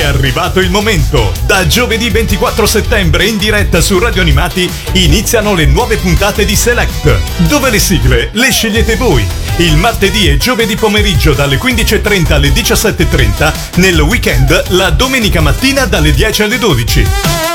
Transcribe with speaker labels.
Speaker 1: arrivato il momento! Da giovedì 24 settembre in diretta su Radio Animati iniziano le nuove puntate di Select, dove le sigle le scegliete voi. Il martedì e giovedì pomeriggio dalle 15.30 alle 17.30, nel weekend la domenica mattina dalle 10 alle 12.